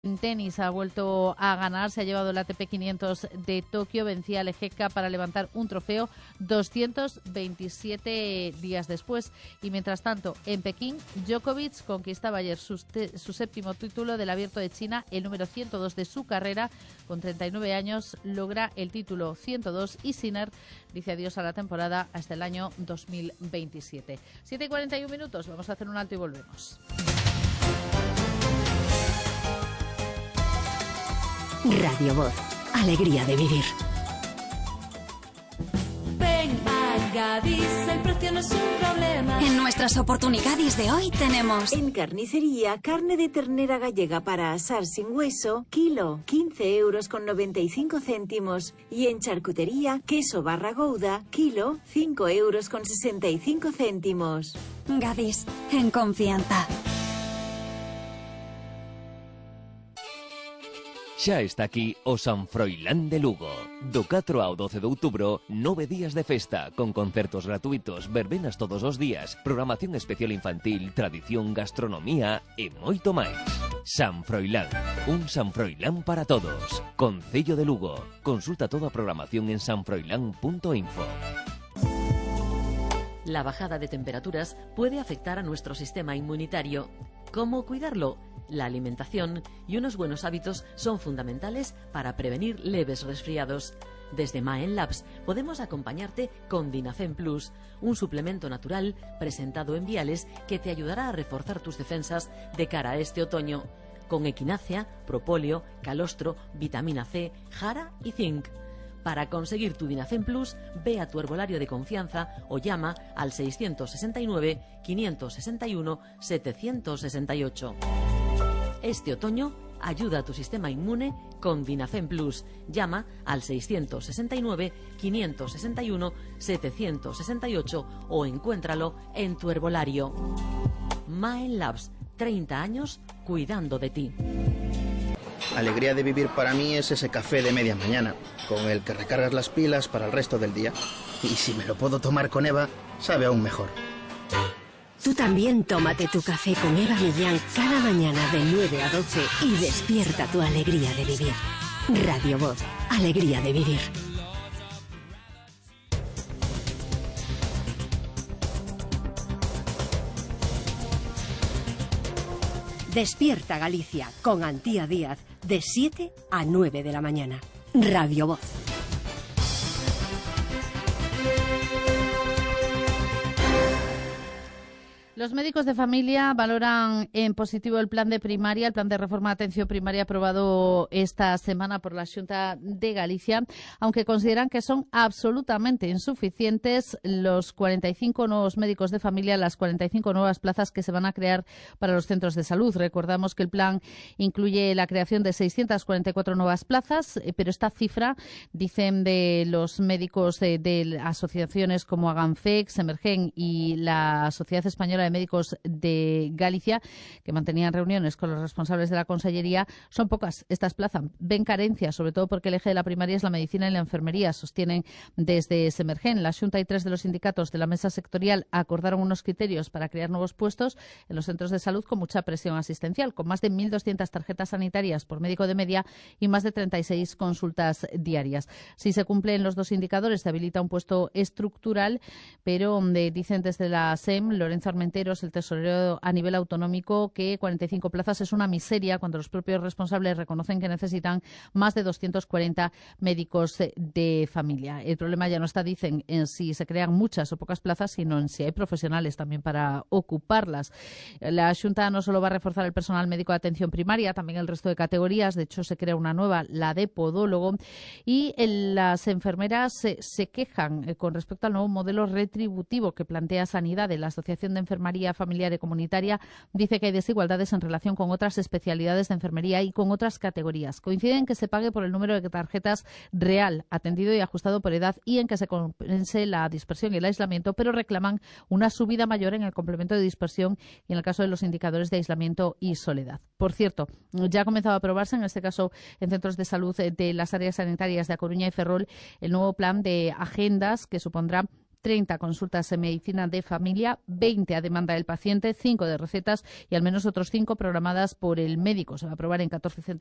En tenis ha vuelto a ganar, se ha llevado el ATP 500 de Tokio, vencía a Lejeka para levantar un trofeo 227 días después. Y mientras tanto, en Pekín, Djokovic conquistaba ayer su séptimo título del Abierto de China, el número 102 de su carrera. Con 39 años logra el título 102 y Sinner dice adiós a la temporada hasta el año 2027. 7:41, vamos a hacer un alto y volvemos. Radio Voz, alegría de vivir. Ven a Gadis, el precio no es un problema. En nuestras oportunidades de hoy tenemos... En carnicería, carne de ternera gallega para asar sin hueso, kilo, 15,95 €. Y en charcutería, queso barra gouda, kilo, 5,65 €. Gadis, en confianza. Xa está aquí o San Froilán de Lugo. Do 4 ao 12 de outubro, 9 días de festa, con concertos gratuitos, verbenas todos os días, programación especial infantil, tradición, gastronomía e moito máis. San Froilán, un San Froilán para todos. Concello de Lugo. Consulta toda a programación en sanfroilán.info. La bajada de temperaturas puede afectar a nuestro sistema inmunitario. ¿Cómo cuidarlo? La alimentación y unos buenos hábitos son fundamentales para prevenir leves resfriados. Desde Maen Labs podemos acompañarte con Dinafem Plus, un suplemento natural presentado en viales que te ayudará a reforzar tus defensas de cara a este otoño, con equinácea, propóleo, calostro, vitamina C, jara y zinc. Para conseguir tu Dinafem Plus, ve a tu herbolario de confianza o llama al 669 561 768. Este otoño, ayuda a tu sistema inmune con Dinafem Plus. Llama al 669 561 768 o encuéntralo en tu herbolario. Maen Labs, 30 años cuidando de ti. Alegría de vivir para mí es ese café de media mañana, con el que recargas las pilas para el resto del día. Y si me lo puedo tomar con Eva, sabe aún mejor. Tú también tómate tu café con Eva Millán cada mañana de 9 a 12 y despierta tu alegría de vivir. Radio Voz, alegría de vivir. Despierta Galicia con Antía Díaz de 7 a 9 de la mañana. Radio Voz. Los médicos de familia valoran en positivo el plan de primaria, el plan de reforma de atención primaria aprobado esta semana por la Xunta de Galicia, aunque consideran que son absolutamente insuficientes los 45 nuevos médicos de familia, las 45 nuevas plazas que se van a crear para los centros de salud. Recordamos que el plan incluye la creación de 644 nuevas plazas, pero esta cifra, dicen de los médicos de asociaciones como Aganfec, Semergen y la Sociedad Española de Médicos de Galicia, que mantenían reuniones con los responsables de la Consellería, son pocas estas plazas. Ven carencias, sobre todo porque el eje de la primaria es la medicina y la enfermería. Sostienen desde Semergen. La Xunta y 3 de los sindicatos de la mesa sectorial acordaron unos criterios para crear nuevos puestos en los centros de salud con mucha presión asistencial, con más de 1.200 tarjetas sanitarias por médico de media y más de 36 consultas diarias. Si se cumplen los dos indicadores, se habilita un puesto estructural, pero dicen desde la SEM, Lorenzo Armenteros, el tesorero a nivel autonómico, que 45 plazas es una miseria cuando los propios responsables reconocen que necesitan más de 240 médicos de familia. El problema ya no está, dicen, en si se crean muchas o pocas plazas, sino en si hay profesionales también para ocuparlas. La Xunta no solo va a reforzar el personal médico de atención primaria, también el resto de categorías. De hecho, se crea una nueva, la de podólogo. Y las enfermeras se quejan con respecto al nuevo modelo retributivo que plantea Sanidad. De la Asociación de Enfermería Familiar y Comunitaria dice que hay desigualdades en relación con otras especialidades de enfermería y con otras categorías. Coinciden en que se pague por el número de tarjetas real, atendido y ajustado por edad, y en que se compense la dispersión y el aislamiento, pero reclaman una subida mayor en el complemento de dispersión y en el caso de los indicadores de aislamiento y soledad. Por cierto, ya ha comenzado a aprobarse, en este caso en centros de salud de las áreas sanitarias de A Coruña y Ferrol, el nuevo plan de agendas que supondrá 30 consultas en medicina de familia, 20 a demanda del paciente, 5 de recetas y al menos otros 5 programadas por el médico. Se va a aprobar en 14 centros